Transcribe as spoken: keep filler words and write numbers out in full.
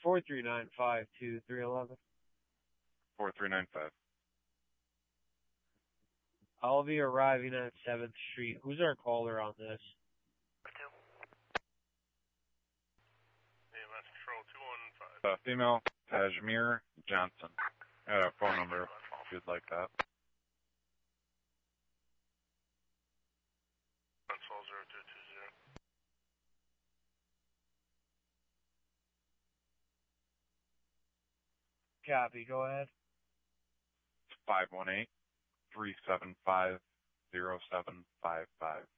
four three nine five two three eleven. four three nine five. I'll be arriving at seventh Street. Who's our caller on this? Two. A M S Control two one five. Uh, female, Kashmir Johnson. I got a phone number if you'd like that. Console zero two two zero. Copy, go ahead. five one eight, three seven five, zero seven five five.